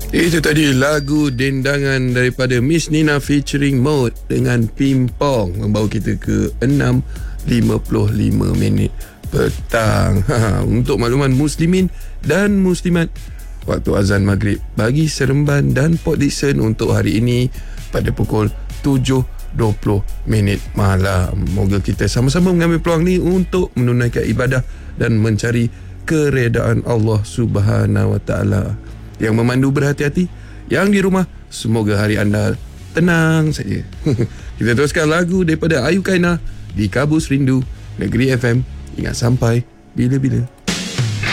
Itu tadi lagu dendangan daripada Miss Nina featuring Mode dengan Pimpong, membawa kita ke 6.55 minit petang. Untuk makluman muslimin dan muslimat, waktu azan maghrib bagi Seremban dan Port Dickson untuk hari ini pada pukul 7.20 minit malam. Moga kita sama-sama mengambil peluang ni untuk menunaikan ibadah dan mencari keredaan Allah Subhanahu Wa Taala. Yang memandu berhati-hati, yang di rumah semoga hari anda tenang saja. Kita teruskan lagu daripada Ayu Kaina di Kabus Rindu Negeri FM. Ingat sampai bila-bila.